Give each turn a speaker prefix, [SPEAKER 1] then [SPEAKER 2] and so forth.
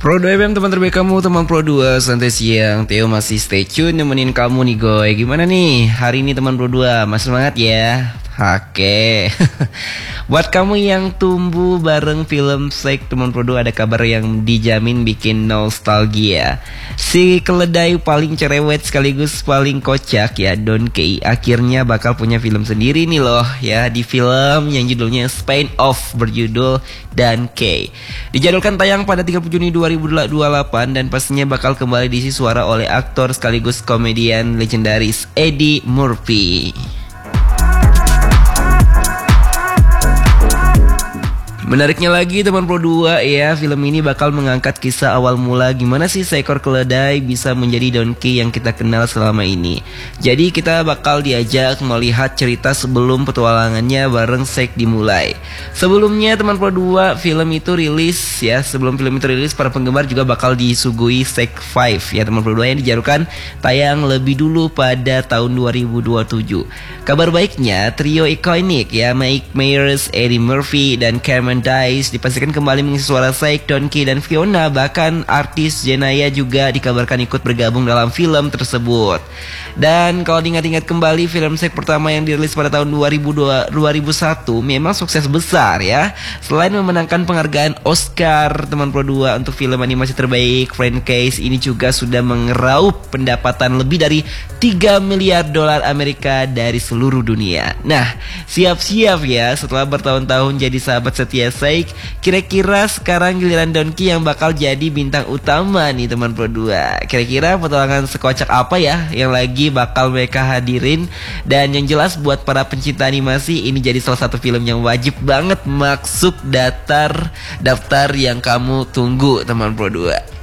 [SPEAKER 1] Pro 2 FM teman terbaik kamu, teman Pro 2 santai siang. Theo masih stay tune nemenin kamu nih goy. Gimana nih hari ini teman Pro 2? Masih semangat ya? Oke. Buat kamu yang tumbuh bareng film Psych, teman Pro 2 ada kabar yang dijamin bikin nostalgia. Si keledai paling cerewet sekaligus paling kocak ya, Don Key, akhirnya bakal punya film sendiri nih loh ya. Di film yang judulnya Spin Off berjudul Dan Key dijadwalkan tayang pada 30 Juni 2028 dan pastinya bakal kembali diisi suara oleh aktor sekaligus komedian legendaris Eddie Murphy. Menariknya lagi teman Pro 2 ya, film ini bakal mengangkat kisah awal mula gimana sih seekor keledai bisa menjadi donkey yang kita kenal selama ini. Jadi kita bakal diajak melihat cerita sebelum petualangannya bareng Zack dimulai. Sebelumnya teman Pro 2 film itu rilis ya, sebelum film itu rilis para penggemar juga bakal disuguhi Zack 5 ya teman Pro 2 yang dijadwalkan tayang lebih dulu pada tahun 2027. Kabar baiknya trio ikonik ya, Mike Myers, Eddie Murphy dan Cameron Diaz dipastikan kembali mengisi suara Zack, Donkey, dan Fiona. Bahkan artis Zendaya juga dikabarkan ikut bergabung dalam film tersebut. Dan kalau diingat-ingat kembali, film Zack pertama yang dirilis pada tahun 2001 memang sukses besar ya. Selain memenangkan penghargaan Oscar teman Pro 2 untuk film animasi terbaik, franchise ini juga sudah mengeraup pendapatan lebih dari 3 miliar dolar Amerika dari seluruh dunia. Nah, siap-siap ya setelah bertahun-tahun jadi sahabat setia Zack, kira-kira sekarang giliran Donkey yang bakal jadi bintang utama nih teman Pro 2. Kira-kira petualangan sekocak apa ya yang lagi bakal mereka hadirin? Dan yang jelas buat para pencinta animasi, ini jadi salah satu film yang wajib banget masuk daftar yang kamu tunggu teman Pro 2.